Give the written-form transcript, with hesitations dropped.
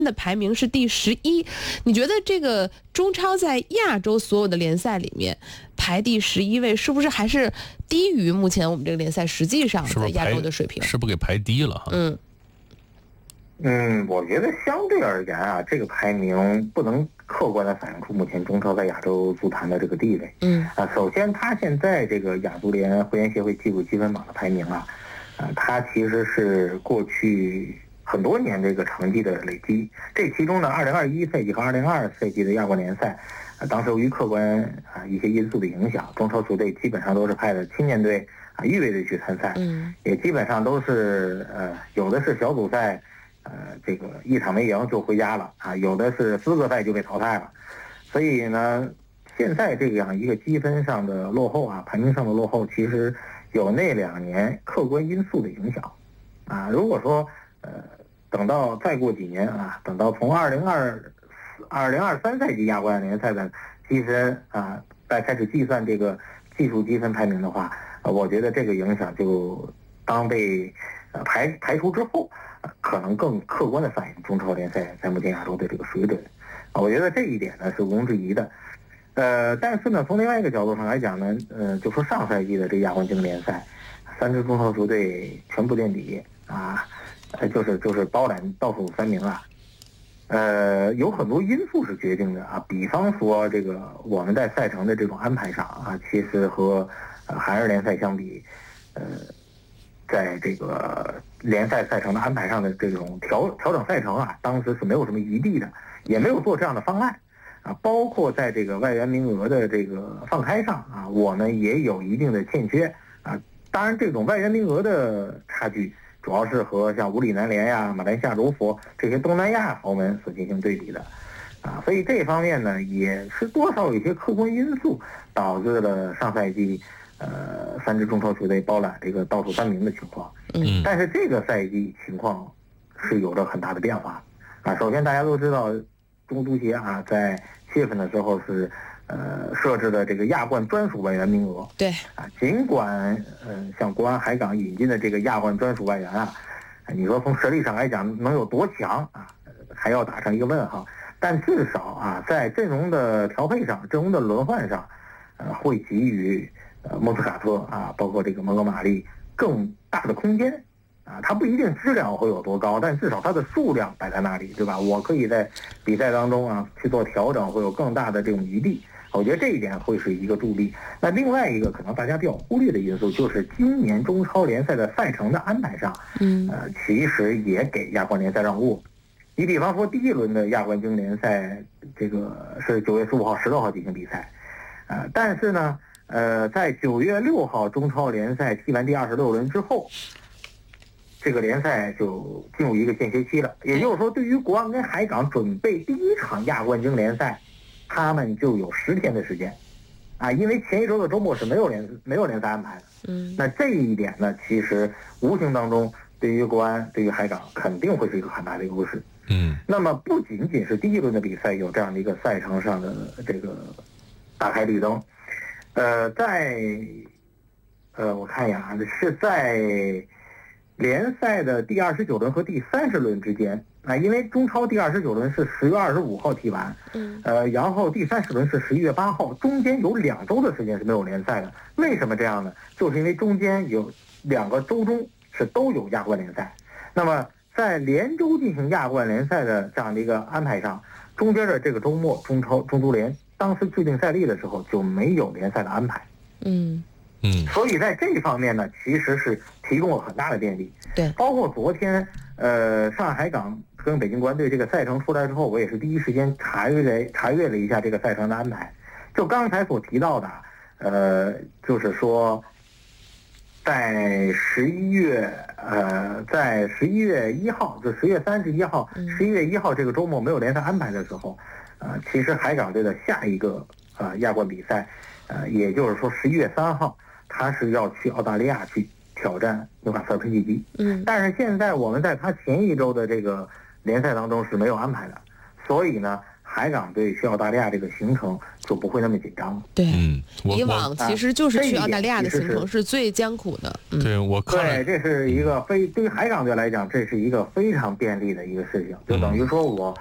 的排名是第11，你觉得这个中超在亚洲所有的联赛里面排第11位，是不是还是低于目前我们这个联赛实际上在亚洲的水平？ 是不是给排低了哈？ 我觉得相对而言啊，这个排名不能客观的反映出目前中超在亚洲足坛的这个地位。首先它现在这个亚足联会员协会技术积分榜的排名啊，它其实是过去很多年这个成绩的累积。这其中呢，2021赛季和2022赛季的亚冠联赛，当时由于客观一些因素的影响，中超球队基本上都是派的青年队预备队去参赛，也基本上都是有的是小组赛。这个一场没赢就回家了有的是资格赛就被淘汰了，所以呢，现在这样一个积分上的落后排名上的落后，其实有那2年客观因素的影响如果说等到再过几年等到从2023赛季亚冠联赛的积分再开始计算这个技术积分排名的话，我觉得这个影响就当被排除之后，可能更客观的反映中超联赛在目前亚洲的这个水准我觉得这一点呢是毋庸置疑的。但是呢，从另外一个角度上来讲呢，就说上赛季的这亚冠精英联赛，3支中超球队全部垫底就是包揽倒数3名有很多因素是决定的比方说这个我们在赛程的这种安排上其实和韩日联赛相比，在这个联赛赛程的安排上的这种调整赛程当时是没有什么余地的，也没有做这样的方案包括在这个外援名额的这个放开上我们也有一定的欠缺当然这种外援名额的差距主要是和像武里南联马来西亚柔佛这些东南亚豪门所进行对比的所以这方面呢也是多少有一些客观因素导致了上赛季3支中超球队包揽这个倒数3名的情况。但是这个赛季情况是有着很大的变化首先大家都知道中足协在7月份的时候是设置了这个亚冠专属外援名额。 对尽管像国安海港引进的这个亚冠专属外援你说从实力上来讲能有多强还要打上一个问号，但至少在阵容的调配上、阵容的轮换上会给予莫斯卡特包括这个蒙哥马利更大的空间它不一定质量会有多高，但至少它的数量摆在那里，对吧？我可以在比赛当中去做调整，会有更大的这种余地。我觉得这一点会是一个助力。那另外一个可能大家比较忽略的因素，就是今年中超联赛的赛程的安排上，其实也给亚冠联赛让路。你比方说第1轮的亚冠精英联赛，这个是9月15号、16号进行比赛，但是呢，在9月6号中超联赛踢完第26轮之后，这个联赛就进入一个间歇期了。也就是说，对于国安跟海港准备第1场亚冠精英联赛，他们就有10天的时间因为前一周的周末是没有联赛安排的。那这一点呢，其实无形当中对于国安、对于海港肯定会是一个很大的优势。那么不仅仅是第1轮的比赛有这样的一个赛程上的这个打开绿灯，我看一下是在联赛的第29轮和第30轮之间因为中超第29轮是10月25号踢完，然后第30轮是11月8号，中间有2周的时间是没有联赛的。为什么这样呢？就是因为中间有2个周中是都有亚冠联赛。那么在连周进行亚冠联赛的这样的一个安排上，中间的这个周末中足联当时制定赛历的时候就没有联赛的安排。所以在这方面呢，其实是提供了很大的便利。 对， 包括昨天上海港跟北京国安队这个赛程出来之后，我也是第一时间查阅了一下这个赛程的安排。就刚才所提到的就是说在11月1号，就10月31号、11月1号这个周末没有联赛安排的时候，其实海港队的下一个亚冠比赛，也就是说11月3号，他是要去澳大利亚去挑战纽卡斯尔喷气机。但是现在我们在他前一周的这个联赛当中是没有安排的，所以呢，海港队去澳大利亚这个行程就不会那么紧张了。 对，以往其实就是去澳大利亚的行程是最艰苦的。 对， 对，这是一个对于海港队来讲，这是一个非常便利的一个事情，就等于说